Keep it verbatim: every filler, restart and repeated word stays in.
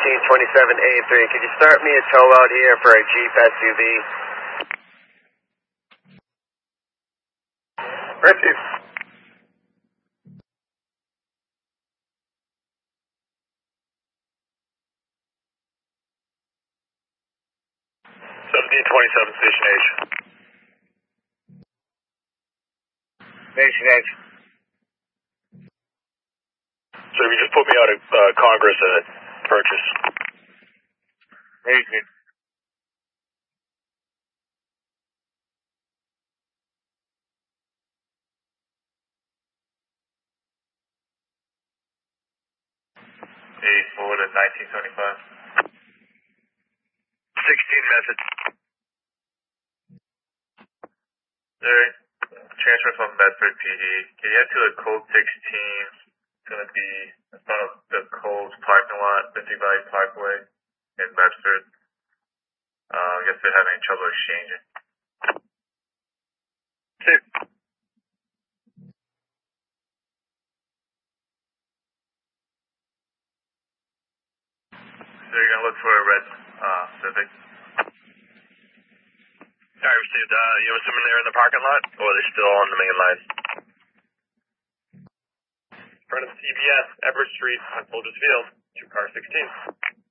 nineteen twenty-seven A three. Could you start me a tow out here for a Jeep S U V? Ready. seventeen twenty-seven, Station H. Station H. So you just put me out of uh, Congress at purchase. Station. eight forward at nineteen seventy-five. sixteen message. There. Transfer from Bedford P D. Can you head to the code sixteen? It's going to be in front of the Coles parking lot, Mythic Valley Parkway in Bedford. Uh, I guess they're having trouble exchanging. Two. So you're going to look for a red uh, Civic. I received, uh, you assuming they're in the parking lot, or are they still on the main line? In front of C B S, Everett Street on Soldiers Field, two car sixteen.